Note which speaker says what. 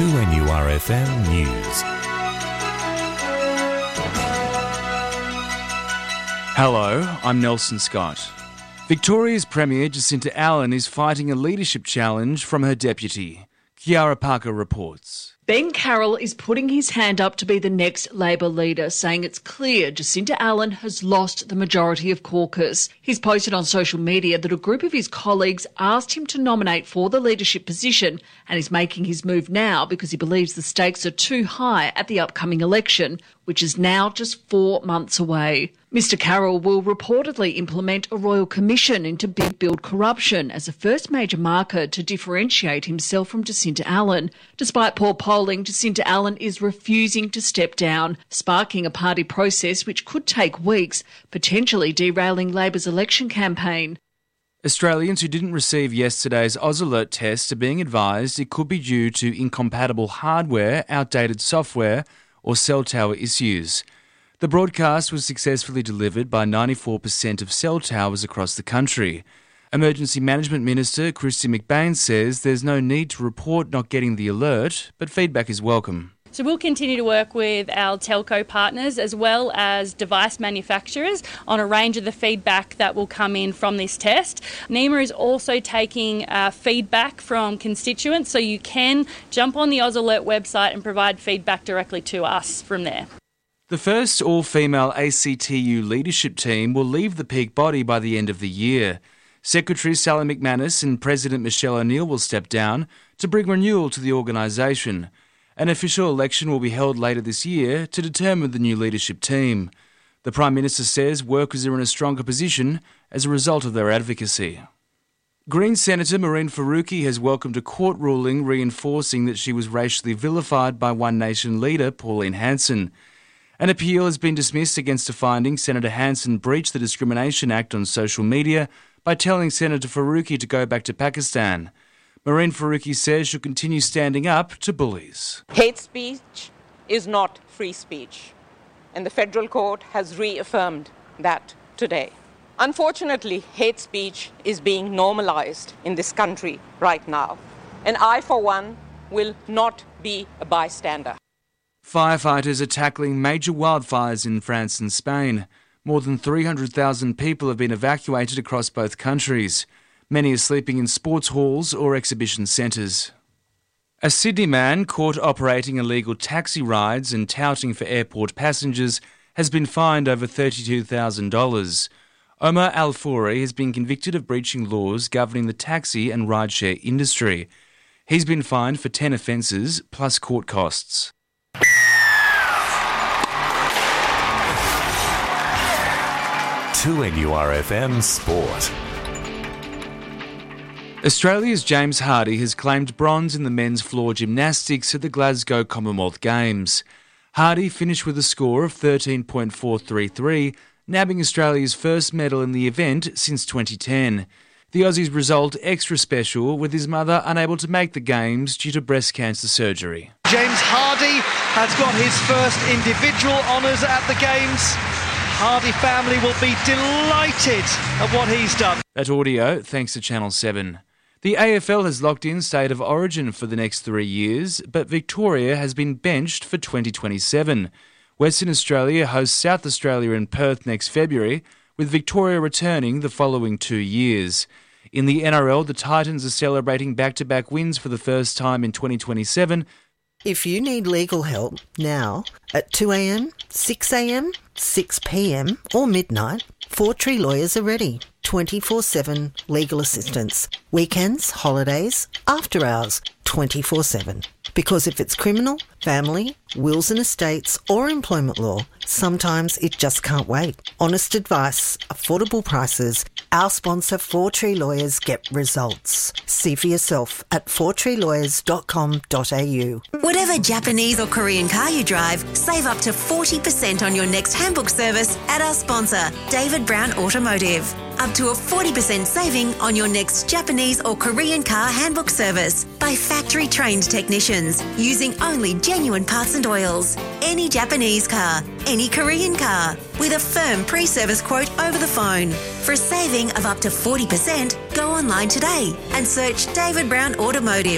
Speaker 1: 2NURFM News.
Speaker 2: Hello, I'm Nelson Scott. Victoria's Premier Jacinta Allen is fighting a leadership challenge from her deputy. Kiara Parker reports.
Speaker 3: Ben Carroll is putting his hand up to be the next Labor leader, saying it's clear Jacinta Allen has lost the majority of caucus. He's posted on social media that a group of his colleagues asked him to nominate for the leadership position, and he's making his move now because he believes the stakes are too high at the upcoming election, which is now just 4 months away. Mr Carroll will reportedly implement a royal commission into big build corruption as a first major marker to differentiate himself from Jacinta Allen. Despite poor polling, Jacinta Allen is refusing to step down, sparking a party process which could take weeks, potentially derailing Labor's election campaign.
Speaker 2: Australians who didn't receive yesterday's AusAlert test are being advised it could be due to incompatible hardware, outdated software, or cell tower issues. The broadcast was successfully delivered by 94% of cell towers across the country. Emergency Management Minister Kristy McBain says there's no need to report not getting the alert, but feedback is welcome.
Speaker 4: So we'll continue to work with our telco partners as well as device manufacturers on a range of the feedback that will come in from this test. NEMA is also taking feedback from constituents, so you can jump on the AusAlert website and provide feedback directly to us from there.
Speaker 2: The first all-female ACTU leadership team will leave the peak body by the end of the year. Secretary Sally McManus and President Michelle O'Neill will step down to bring renewal to the organisation. An official election will be held later this year to determine the new leadership team. The Prime Minister says workers are in a stronger position as a result of their advocacy. Green Senator Mehreen Faruqi has welcomed a court ruling reinforcing that she was racially vilified by One Nation leader Pauline Hanson. An appeal has been dismissed against a finding Senator Hanson breached the Discrimination Act on social media by telling Senator Faruqi to go back to Pakistan. Mehreen Faruqi says she'll continue standing up to bullies.
Speaker 5: Hate speech is not free speech, and the Federal Court has reaffirmed that today. Unfortunately, hate speech is being normalised in this country right now, and I, for one, will not be a bystander.
Speaker 2: Firefighters are tackling major wildfires in France and Spain. More than 300,000 people have been evacuated across both countries. Many are sleeping in sports halls or exhibition centres. A Sydney man caught operating illegal taxi rides and touting for airport passengers has been fined over $32,000. Omar Al-Fouri has been convicted of breaching laws governing the taxi and rideshare industry. He's been fined for 10 offences plus court costs.
Speaker 1: To NURFM Sport.
Speaker 2: Australia's James Hardy has claimed bronze in the men's floor gymnastics at the Glasgow Commonwealth Games. Hardy finished with a score of 13.433, nabbing Australia's first medal in the event since 2010. The Aussie's result extra special with his mother unable to make the Games due to breast cancer surgery.
Speaker 6: James Hardy has got his first individual honours at the Games. Hardy family will be delighted at what he's done.
Speaker 2: That audio, thanks to Channel 7. The AFL has locked in State of Origin for the next 3 years, but Victoria has been benched for 2027. Western Australia hosts South Australia in Perth next February, with Victoria returning the following 2 years. In the NRL, the Titans are celebrating back-to-back wins for the first time in 2027.
Speaker 7: If you need legal help now at 2 a.m, 6 a.m, 6 p.m. or midnight, Four Tree Lawyers are ready. 24/7 legal assistance. Weekends, holidays, after hours, 24/7. Because if it's criminal, family, wills and estates or employment law, sometimes it just can't wait. Honest advice, affordable prices. Our sponsor, Four Tree Lawyers, get results. See for yourself at fourtreelawyers.com.au.
Speaker 8: Whatever Japanese or Korean car you drive, save up to 40% on your next handbook service at our sponsor, David Brown Automotive. Up to a 40% saving on your next Japanese or Korean car handbook service by factory-trained technicians using only genuine parts and oils. Any Japanese car, any Korean car, with a firm pre-service quote over the phone. For a saving of up to 40%, go online today and search David Brown Automotive.